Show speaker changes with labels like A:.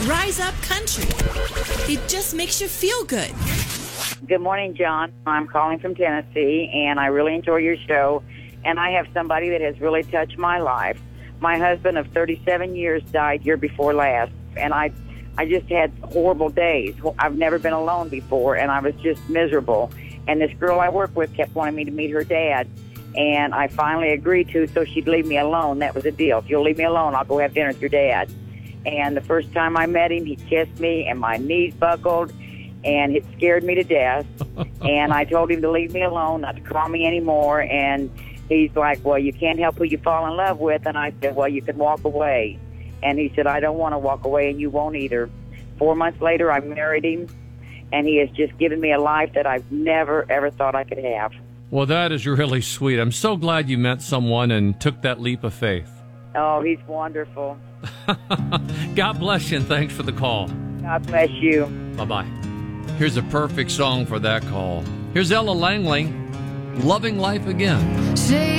A: Rise Up Country. It just makes you feel good.
B: Good morning, John. I'm calling from Tennessee, and I really enjoy your show. And I have somebody that has really touched my life. My husband of 37 years died year before last, and I just had horrible days. I've never been alone before, and I was just miserable. And this girl I work with kept wanting me to meet her dad, and I finally agreed to so she'd leave me alone. That was the deal. If you'll leave me alone, I'll go have dinner with your dad. And the first time I met him, he kissed me, and my knees buckled, and it scared me to death. And I told him to leave me alone, not to call me anymore. And he's like, well, you can't help who you fall in love with. And I said, well, you can walk away. And he said, I don't want to walk away, and you won't either. 4 months later, I married him, and he has just given me a life that I've never, ever thought I could have.
C: Well, that is really sweet. I'm so glad you met someone and took that leap of faith.
B: Oh, he's wonderful.
C: God bless you, and thanks for the call.
B: God bless you.
C: Bye-bye. Here's a perfect song for that call. Here's Ella Langley, Loving Life Again.